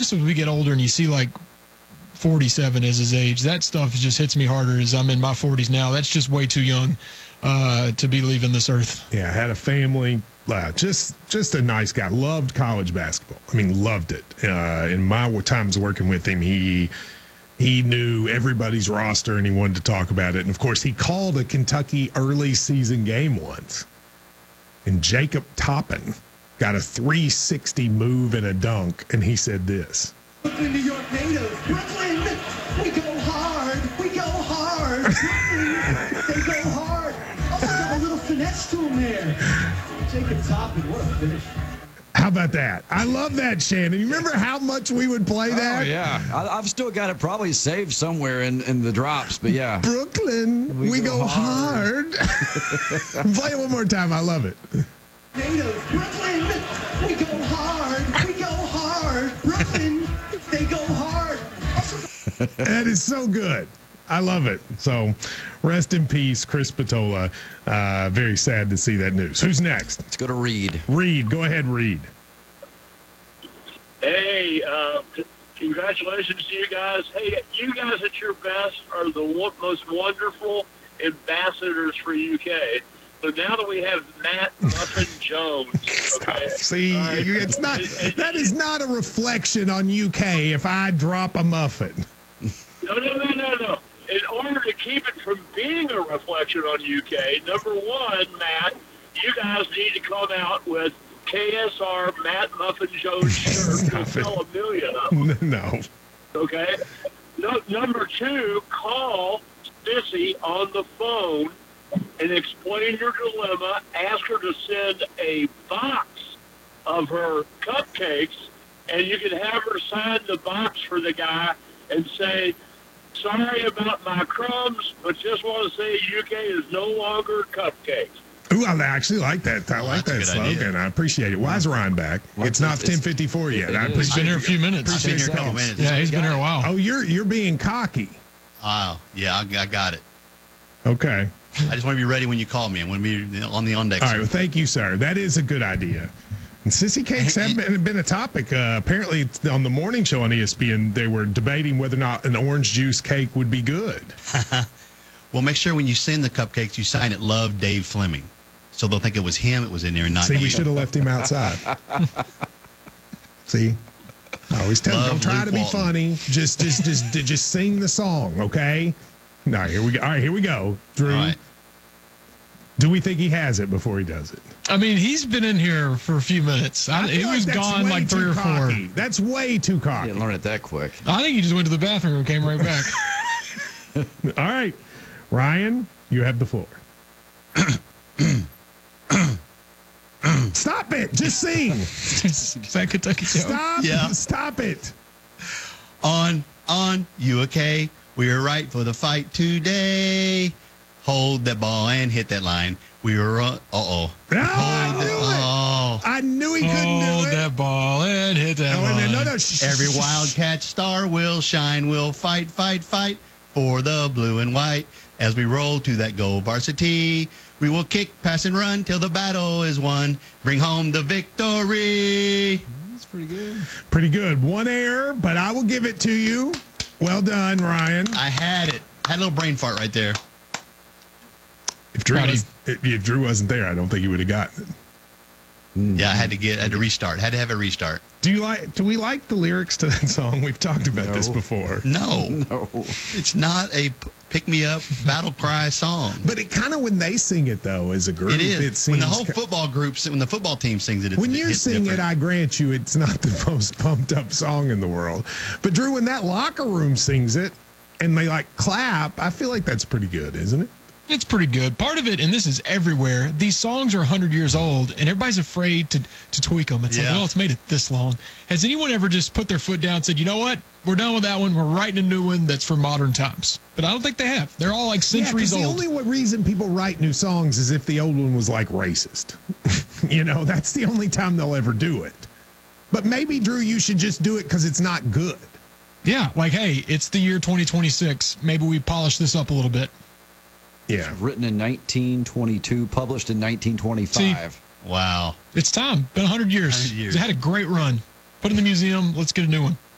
especially as we get older and you see like 47 as his age, that stuff just hits me harder as I'm in my 40s now. That's just way too young to be leaving this earth. Yeah, had a family. Just a nice guy. Loved college basketball. I mean, loved it. In my times working with him, he knew everybody's roster and he wanted to talk about it. And, of course, he called a Kentucky early season game once. And Jacob Toppin got a 360 move and a dunk, and he said this. Brooklyn, New York native. Brooklyn, we go hard. We go hard. Brooklyn, they go hard. Also got a little finesse to him there. Jacob Toppin, what a finish. How about that? I love that, Shannon. You remember how much we would play that? Oh, yeah. I've still got it probably saved somewhere in the drops, but yeah. Brooklyn, we go hard. Play it one more time. I love it. Native. Brooklyn, we go hard. We go hard. Brooklyn, they go hard. That is so good. I love it. So rest in peace, Chris Spatola. Very sad to see that news. Who's next? Let's go to Reed. Reed. Go ahead, Reed. Hey, congratulations to you guys. Hey, you guys at your best are the most wonderful ambassadors for UK. So now that we have Matt Muffin Jones, okay? See, it's not. That is not a reflection on UK. If I drop a muffin. No. In order to keep it from being a reflection on UK, number one, Matt, you guys need to come out with KSR Matt Muffin Jones shirt. We'll sell 1 million of them. No. Okay? No, number two, call Sissy on the phone and explain your dilemma. Ask her to send a box of her cupcakes, and you can have her sign the box for the guy and say, sorry about my crumbs, but just want to say UK is no longer cupcakes. Ooh, I actually like that. I like that slogan. Idea. I appreciate it. Why is Ryan back? It's not 10:54 yet. He's been here a few minutes. He's been here a couple minutes. Yeah, he's been here a while. Oh, you're being cocky. Oh, yeah, I got it. Okay. I just want to be ready when you call me. I want to be on the on-deck. All right, well, thank you, sir. That is a good idea. And sissy cakes have been a topic. Apparently, on the morning show on ESPN, they were debating whether or not an orange juice cake would be good. Well, make sure when you send the cupcakes, you sign it, Love Dave Fleming. So they'll think it was him. It was in there and not See, you. we should have left him outside. See? I always tell him, don't try to be funny. Just sing the song, okay? All right, here we go. All right, here we go. Drew, all right. Do we think he has it before he does it? I mean, he's been in here for a few minutes. He was gone like 3 or 4. That's way too cocky. Didn't learn it that quick. I think he just went to the bathroom and came right back. All right. Ryan, you have the floor. Stop it. Just sing. Is that Kentucky Joe? Stop. Yeah. Stop it. On, you okay? We are right for the fight today. Hold that ball and hit that line. We were No, I knew he couldn't do it. Hold that ball and hit that line. No. Every Wildcat star will shine. We'll fight for the blue and white. As we roll to that goal varsity, we will kick, pass, and run till the battle is won. Bring home the victory. That's pretty good. Pretty good. One error, but I will give it to you. Well done, Ryan. I had it. Had a little brain fart right there. If Drew wasn't there, I don't think he would have gotten it. Yeah, I had to restart. Had to have a restart. Do we like the lyrics to that song? We've talked about this before. No. It's not a pick-me-up battle cry song. But it kind of, when they sing it, though, as a group, it is. It seems When the whole when the football team sings it, when you sing it, I grant you, it's not the most pumped-up song in the world. But, Drew, when that locker room sings it and they, clap, I feel like that's pretty good, isn't it? It's pretty good. Part of it, and this is everywhere, these songs are 100 years old, and everybody's afraid to tweak them. It's like, well, it's made it this long. Has anyone ever just put their foot down and said, you know what? We're done with that one. We're writing a new one that's for modern times. But I don't think they have. They're all centuries old. The only reason people write new songs is if the old one was racist. That's the only time they'll ever do it. But maybe, Drew, you should just do it because it's not good. Yeah, hey, it's the year 2026. Maybe we polish this up a little bit. Yeah. Written in 1922, published in 1925. See, wow. It's time. Been 100 years. 100 years. It had a great run. Put it in the museum. Let's get a new one.